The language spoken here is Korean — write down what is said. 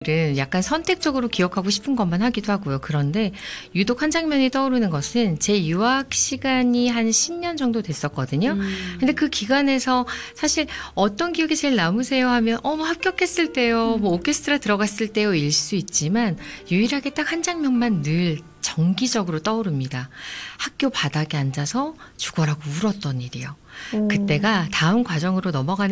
은 약간 선택적으로 기억하고 싶은 것만 하기도 하고요. 그런데 유독 한 장면이 떠오르는 것은 제 유학 시간이 한 10년 정도 됐었거든요. 근데 그 기간에서 사실 어떤 기억이 제일 남으세요 하면 뭐 합격했을 때요, 뭐 오케스트라 들어갔을 때요 일 수 있지만 유일하게 딱 한 장면만 늘 정기적으로 떠오릅니다. 학교 바닥에 앉아서 죽어라고 울었던 일이요. 그때가 다음 과정으로 넘어가는